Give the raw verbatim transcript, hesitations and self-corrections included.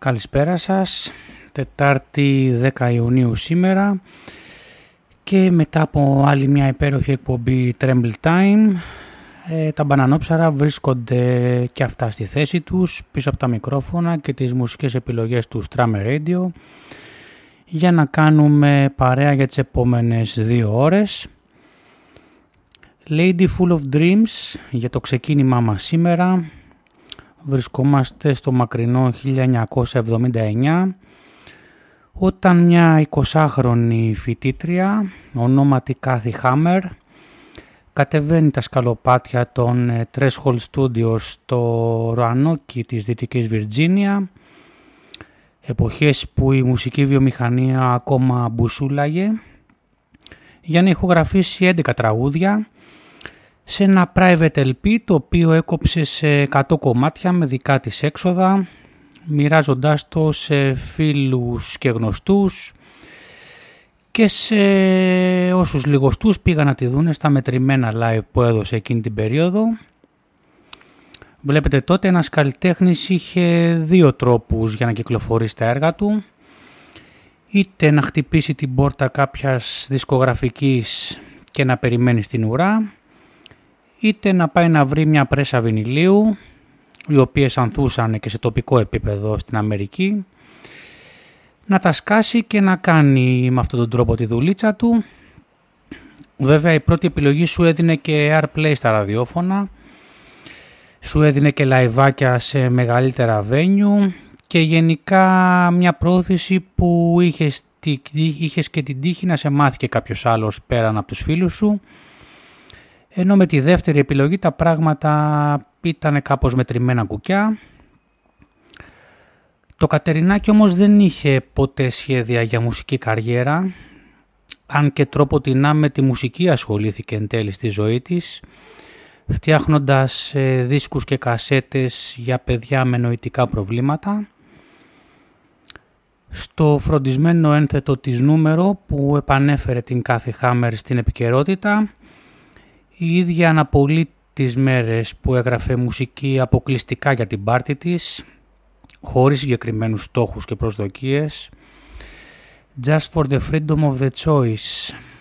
Καλησπέρα σας, Τετάρτη δέκα Ιουνίου σήμερα και μετά από άλλη μια υπέροχη εκπομπή Tremble Time, ε, τα μπανανόψαρα βρίσκονται και αυτά στη θέση τους πίσω από τα μικρόφωνα και τις μουσικές επιλογές του Strammer Radio για να κάνουμε παρέα για τις επόμενες δύο ώρες. Lady Full of Dreams για το ξεκίνημά μας σήμερα. Βρισκόμαστε στο μακρινό χίλια εννιακόσια εβδομήντα εννιά όταν μια εικοσάχρονη φοιτήτρια ονόματι Κάθι Χάμερ κατεβαίνει τα σκαλοπάτια των Threshold Studios στο Ροανόκι της Δυτικής Βιρτζίνια, εποχές που η μουσική βιομηχανία ακόμα μπουσούλαγε, για να ηχογραφήσει έντεκα τραγούδια σε ένα private ελ πι το οποίο έκοψε σε εκατό κομμάτια με δικά της έξοδα, μοιράζοντάς το σε φίλους και γνωστούς και σε όσους λιγοστούς πήγαν να τη δούνε στα μετρημένα live που έδωσε εκείνη την περίοδο. Βλέπετε, τότε ένας καλλιτέχνης είχε δύο τρόπους για να κυκλοφορήσει τα έργα του: είτε να χτυπήσει την πόρτα κάποιας δισκογραφικής και να περιμένει στην ουρά, είτε να πάει να βρει μια πρέσα βινιλίου, οι οποίες ανθούσαν και σε τοπικό επίπεδο στην Αμερική, να τα σκάσει και να κάνει με αυτόν τον τρόπο τη δουλίτσα του. Βέβαια η πρώτη επιλογή σου έδινε και airplay στα ραδιόφωνα, σου έδινε και λαϊβάκια σε μεγαλύτερα venue και γενικά μια πρόθεση που είχες, είχες και την τύχη να σε μάθει και κάποιος άλλος πέραν από τους φίλους σου. Ενώ με τη δεύτερη επιλογή τα πράγματα ήταν κάπως μετρημένα κουκιά. Το Κατερινάκι όμως δεν είχε ποτέ σχέδια για μουσική καριέρα, αν και τρόποτινά με τη μουσική ασχολήθηκε εν τέλει στη ζωή της, φτιάχνοντας ε, δίσκους και κασέτες για παιδιά με νοητικά προβλήματα. Στο φροντισμένο ένθετο της νούμερο που επανέφερε την Κάθι Χάμερ στην επικαιρότητα, η ίδια αναπολύει τις μέρες που έγραφε μουσική αποκλειστικά για την πάρτι της, χωρίς συγκεκριμένους στόχους και προσδοκίες. Just for the freedom of the choice.